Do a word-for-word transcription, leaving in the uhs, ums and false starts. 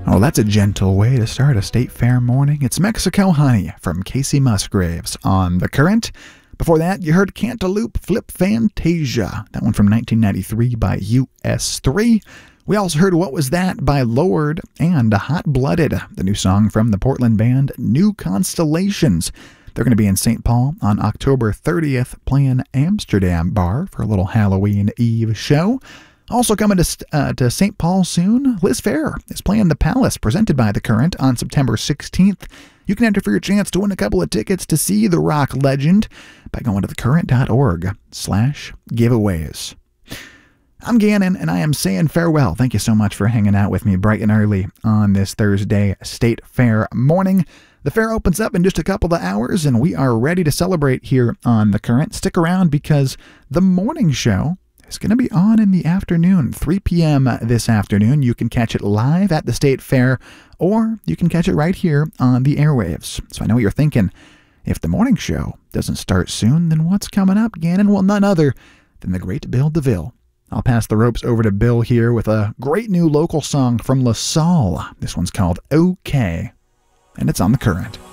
Well, that's a gentle way to start a state fair morning. It's Mexico Honey from Casey Musgraves on The Current. Before that, you heard Cantaloupe Flip Fantasia, that one from nineteen ninety-three by U S three. We also heard What Was That by Lord and Hot Blooded, the new song from the Portland band New Constellations. They're going to be in Saint Paul on October thirtieth, playing Amsterdam Bar for a little Halloween Eve show. Also coming to, uh, to Saint Paul soon, Liz Phair is playing The Palace, presented by The Current, on September sixteenth. You can enter for your chance to win a couple of tickets to see the rock legend by going to thecurrent.org slash giveaways. I'm Gannon, and I am saying farewell. Thank you so much for hanging out with me bright and early on this Thursday State Fair morning. The fair opens up in just a couple of hours, and we are ready to celebrate here on The Current. Stick around because the morning show is going to be on in the afternoon, three p.m. this afternoon. You can catch it live at the State Fair, or you can catch it right here on the airwaves. So I know what you're thinking. If the morning show doesn't start soon, then what's coming up, Gannon? Well, none other than the great Bill DeVille. I'll pass the ropes over to Bill here with a great new local song from La Salle. This one's called OK, and it's on The Current.